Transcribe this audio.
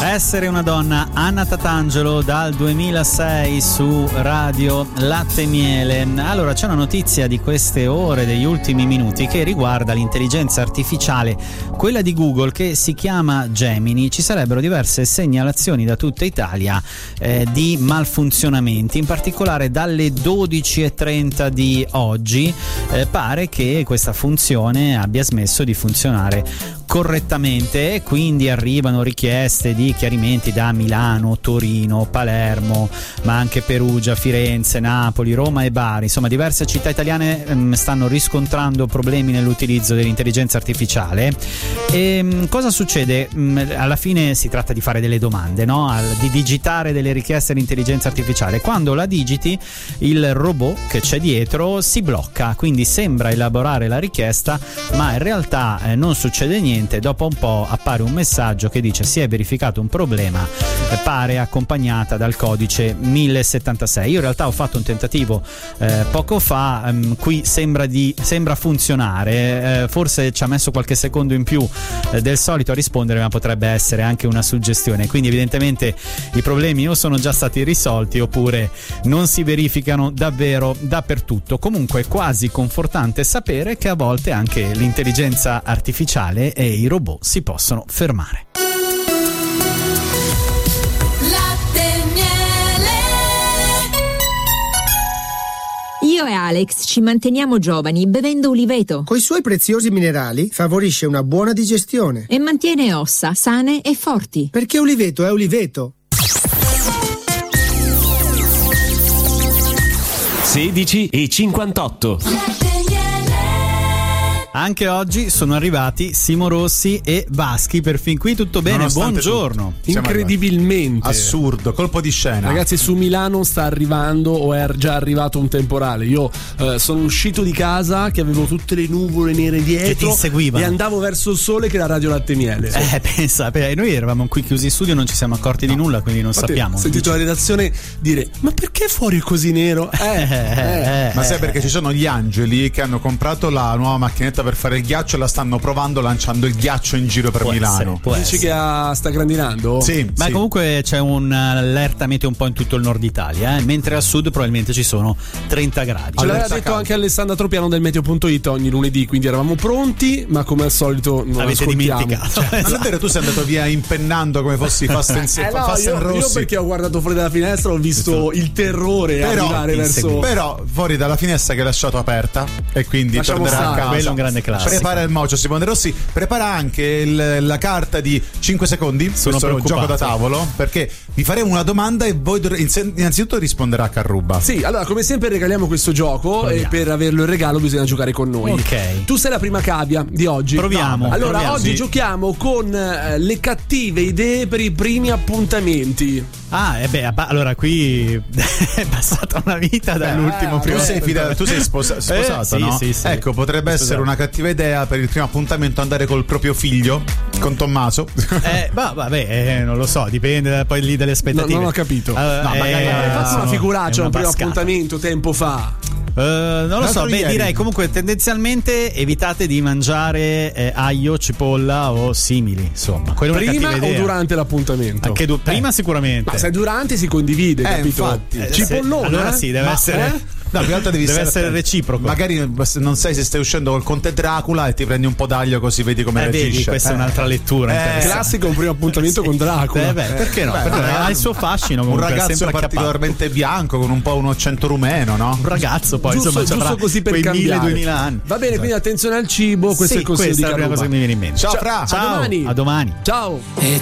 Essere una donna, Anna Tatangelo, dal 2006 su Radio Latte Miele. Allora, c'è una notizia di queste ore, degli ultimi minuti, che riguarda l'intelligenza artificiale, quella di Google, che si chiama Gemini. Ci sarebbero diverse segnalazioni da tutta Italia di malfunzionamenti, in particolare dalle 12:30 di oggi pare che questa funzione abbia smesso di funzionare correttamente, e quindi arrivano richieste di chiarimenti da Milano, Torino, Palermo, ma anche Perugia, Firenze, Napoli, Roma e Bari. Insomma, diverse città italiane stanno riscontrando problemi nell'utilizzo dell'intelligenza artificiale. E cosa succede? Alla fine si tratta di fare delle domande, no? Di digitare delle richieste all'intelligenza artificiale. Quando la digiti, il robot che c'è dietro si blocca, quindi sembra elaborare la richiesta, ma in realtà non succede niente. Dopo un po' appare un messaggio che dice: si è verificato un problema, pare accompagnata dal codice 1076. Io in realtà ho fatto un tentativo poco fa, qui sembra funzionare, forse ci ha messo qualche secondo in più del solito a rispondere, ma potrebbe essere anche una suggestione. Quindi evidentemente i problemi o sono già stati risolti oppure non si verificano davvero dappertutto. Comunque è quasi confortante sapere che a volte anche l'intelligenza artificiale e i robot si possono fermare. Io e Alex ci manteniamo giovani bevendo uliveto. Coi suoi preziosi minerali favorisce una buona digestione E mantiene ossa sane e forti. perché uliveto è uliveto. 16:58. Anche oggi sono arrivati Simo Rossi e Vaschi, per fin qui tutto bene, Nonostante buongiorno. Incredibilmente assurdo, colpo di scena. Ragazzi, su Milano sta arrivando o è già arrivato un temporale. Io sono uscito di casa che avevo tutte le nuvole nere dietro che ti inseguivano e andavo verso il sole, che era Radio Latte Miele. Pensa, noi eravamo qui chiusi in studio, non ci siamo accorti di nulla, quindi non sappiamo. Ho sentito la redazione dire: ma perché fuori è così nero? Ma sai perché ci sono gli angeli che hanno comprato la nuova macchinetta per fare il ghiaccio e la stanno provando lanciando il ghiaccio in giro per Milano. Dici che sta grandinando? Sì. Ma comunque c'è un'allerta meteo un po' in tutto il nord Italia, mentre al sud probabilmente ci sono 30 gradi. Ce l'aveva detto anche Alessandra Tropiano del Meteo.it ogni lunedì, quindi eravamo pronti, ma come al solito non avete dimenticato. Ma non è vero, tu sei andato via impennando come fossi Fast and Rossi. Io perché ho guardato fuori dalla finestra, ho visto il terrore arrivare verso. Però fuori dalla finestra che hai lasciato aperta, e quindi tornerà a casa. Quello è un grande classico. Prepara il mocio Simone Rossi, prepara anche la carta di 5 secondi. Sono questo è un gioco da tavolo, perché vi faremo una domanda e voi innanzitutto risponderà a Carruba. Sì, allora come sempre regaliamo questo gioco e per averlo in regalo bisogna giocare con noi. Ok. Tu sei la prima cavia di oggi. Proviamo. No. Allora oggi sì. Giochiamo con le cattive idee per i primi appuntamenti. Allora qui è passata una vita dall'ultimo primo. Tu sei sposato, sì, no? sì. Ecco, potrebbe essere una cattiva idea per il primo appuntamento andare col proprio figlio, con Tommaso. Non lo so, dipende poi lì dalle aspettative. Non ho capito. magari hai fatto una figuraccia un primo appuntamento tempo fa. Non lo so, direi comunque tendenzialmente evitate di mangiare aglio, cipolla o simili, insomma. Prima o durante l'appuntamento? Anche prima sicuramente. Ma se durante si condivide, capito? Infatti. Cipollone? Allora sì, deve essere. No, più alto deve essere reciproco. Magari non sai se stai uscendo col Conte Dracula e ti prendi un po' d'aglio, così vedi come reagisce. Vedi, questa è un'altra lettura. Classico, un primo appuntamento con Dracula. Perché no? Ha il suo fascino. Un ragazzo particolarmente bianco con un po' un accento rumeno, no? Un ragazzo poi giusto così per cambiare. 1000-2000 anni. Va bene, quindi attenzione al cibo. Questo è il consiglio di Questa è la prima cosa che mi viene in mente. Ciao Fra. Ciao. A domani. Ciao. E